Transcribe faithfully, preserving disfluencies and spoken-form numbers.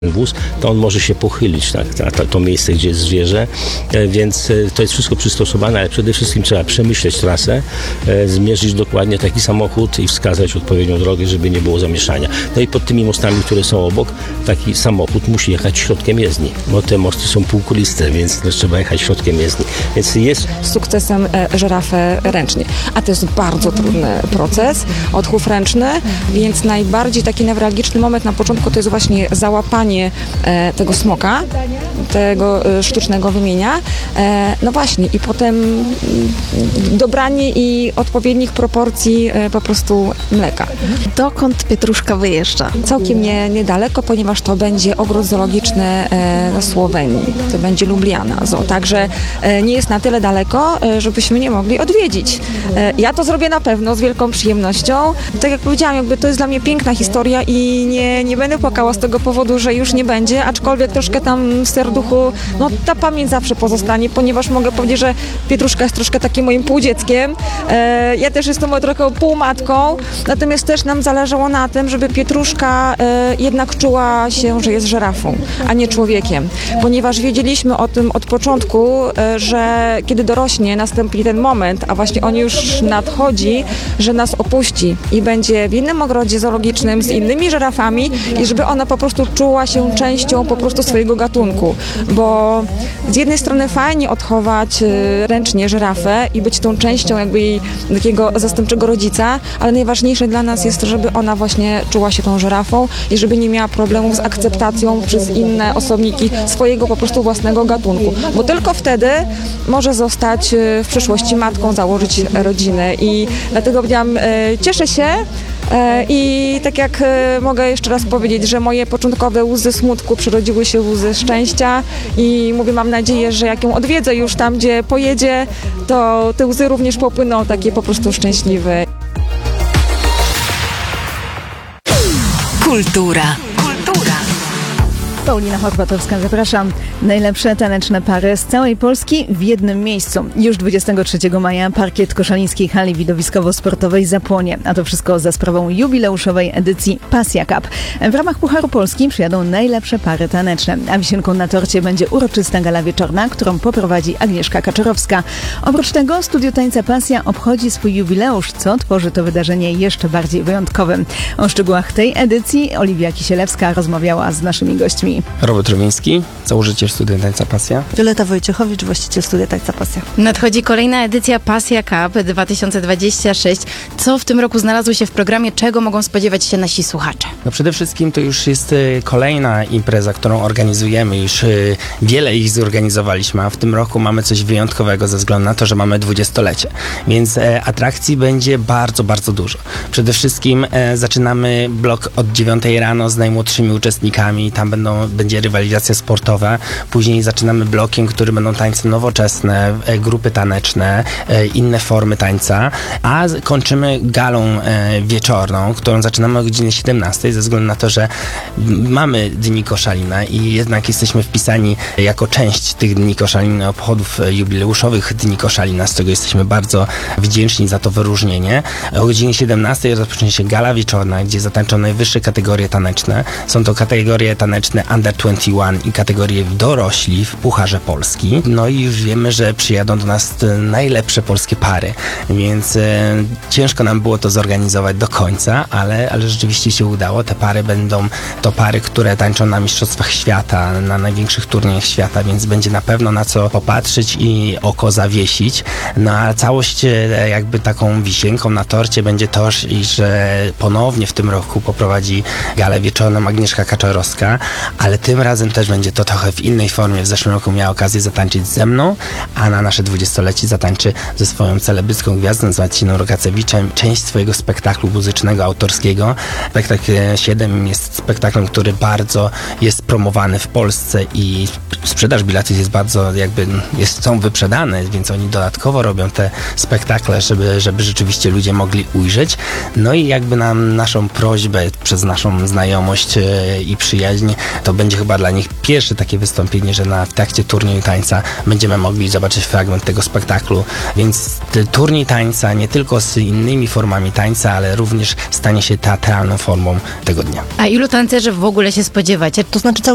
wóz, to on może się pochylić na, na to, to miejsce, gdzie jest zwierzę, e, więc e, to jest wszystko przystosowane, ale przede wszystkim trzeba przemyśleć trasę, e, zmierzyć dokładnie taki samochód i wskazać odpowiednią drogę, żeby nie było zamieszania. No i pod tymi mostami, które są obok, taki samochód musi jechać środkiem jezdni, bo te mosty są półkuliste, więc no, trzeba jechać środkiem jezdni. Więc jest sukcesem e, żyrafę ręcznie. A to jest bardzo trudny proces, odchów ręczny, więc najbardziej taki newralgiczny moment na początku to jest właśnie załapanie e, tego smoka, tego e, sztucznego wymienia. E, no właśnie i potem m, dobranie i odpowiednich proporcji e, po prostu mleka. Dokąd Pietruszka wyjeżdża? Całkiem nie, niedaleko, ponieważ to będzie ogród zoologiczny e, na Słowenii. To będzie Lubliana Zoo. Także e, nie jest na tyle daleko, e, żebyśmy nie mogli odwiedzić. E, ja to zrobię na pewno z wielką przyjemnością. Tak jak powiedziałam, jakby to jest dla mnie piękna historia i nie, nie będę płakała z tego powodu, że już nie będzie, aczkolwiek troszkę tam w serduchu, no ta pamięć zawsze pozostanie, ponieważ mogę powiedzieć, że Pietruszka jest troszkę takim moim półdzieckiem. E, ja też jestem trochę półmatką, natomiast też nam zależało na tym, żeby Pietruszka e, jednak czuła się, że jest żyrafą, a nie człowiekiem, ponieważ wiedzieliśmy o tym od początku, e, że kiedy dorośnie, nastąpi ten moment, a właśnie on już nadchodzi, że nas opuści i będzie w innym ogrodzie zoologicznym z innymi żyrafami i żeby ona po prostu czuła się częścią po prostu swojego gatunku, bo z jednej strony fajnie odchować e, ręcznie żyrafę i być tą częścią jakby jej takiego zastępczego rodzica, ale najważniejsze dla nas jest to, żeby ona właśnie czuła się tą żyrafą i żeby nie miała problemów z akceptacją przez inne osobniki swojego po prostu własnego gatunku, bo tylko wtedy może zostać w przyszłości matką, założyć rodzinę i dlatego powiedziałam, cieszę się i tak jak mogę jeszcze raz powiedzieć, że moje początkowe łzy smutku przerodziły się w łzy szczęścia i mówię, mam nadzieję, że jak ją odwiedzę już tam, gdzie pojedzie, to te łzy również popłyną takie po prostu szczęśliwe. Kultura. Kultura. Paulina Chorwatowska, zapraszam. Najlepsze taneczne pary z całej Polski w jednym miejscu. Już dwudziestego trzeciego maja parkiet koszalińskiej hali widowiskowo-sportowej zapłonie. A to wszystko za sprawą jubileuszowej edycji Pasja Cup. W ramach Pucharu Polski przyjadą najlepsze pary taneczne. A wisienką na torcie będzie uroczysta gala wieczorna, którą poprowadzi Agnieszka Kaczorowska. Oprócz tego Studio Tańca Pasja obchodzi swój jubileusz, co tworzy to wydarzenie jeszcze bardziej wyjątkowym. O szczegółach tej edycji Oliwia Kisielewska rozmawiała z naszymi gośćmi. Robert Rowiński, założyciel Studia Tańca Pasja. Wioleta Wojciechowicz, właściciel Studia Tańca Pasja. Nadchodzi kolejna edycja Pasja Cup dwa tysiące dwudziesty szósty. Co w tym roku znalazło się w programie? Czego mogą spodziewać się nasi słuchacze? No przede wszystkim to już jest y, kolejna impreza, którą organizujemy. Już y, wiele ich zorganizowaliśmy, a w tym roku mamy coś wyjątkowego ze względu na to, że mamy dwudziestolecie. Więc e, atrakcji będzie bardzo, bardzo dużo. Przede wszystkim e, zaczynamy blok od dziewiątej rano z najmłodszymi uczestnikami. Tam będą będzie rywalizacja sportowa. Później zaczynamy blokiem, który będą tańce nowoczesne, e, grupy taneczne, e, inne formy tańca, a z, kończymy galą e, wieczorną, którą zaczynamy o godzinie siedemnastej, ze względu na to, że mamy Dni Koszalina i jednak jesteśmy wpisani jako część tych Dni Koszalina, obchodów e, jubileuszowych Dni Koszalina, z czego jesteśmy bardzo wdzięczni za to wyróżnienie. O godzinie siedemnastej rozpocznie się gala wieczorna, gdzie zatańczą najwyższe kategorie taneczne. Są to kategorie taneczne Under dwadzieścia jeden i kategorie dorośli w Pucharze Polski. No i już wiemy, że przyjadą do nas najlepsze polskie pary, więc e, ciężko nam było to zorganizować do końca, ale, ale rzeczywiście się udało. Te pary będą to pary, które tańczą na Mistrzostwach Świata, na największych turniejach świata, więc będzie na pewno na co popatrzeć i oko zawiesić. No a całość e, jakby taką wisienką na torcie będzie to, że ponownie w tym roku poprowadzi galę wieczorną Agnieszka Kaczorowska, ale tym razem też będzie to trochę w innej formie. W zeszłym roku miała okazję zatańczyć ze mną, a na nasze dwudziestolecie zatańczy ze swoją celebrycką gwiazdą, z Marcinem Rogacewiczem, część swojego spektaklu muzycznego, autorskiego. Spektakl siedem jest spektaklem, który bardzo jest promowany w Polsce i sprzedaż biletów jest bardzo jakby, jest, są wyprzedane, więc oni dodatkowo robią te spektakle, żeby, żeby rzeczywiście ludzie mogli ujrzeć. No i jakby nam naszą prośbę przez naszą znajomość e, i przyjaźń, to będzie chyba dla nich pierwsze takie wystąpienie, że na, w trakcie turnieju tańca będziemy mogli zobaczyć fragment tego spektaklu, więc turniej tańca nie tylko z innymi formami tańca, ale również stanie się teatralną formą tego dnia. A ilu tancerzy w ogóle się spodziewacie? To znaczy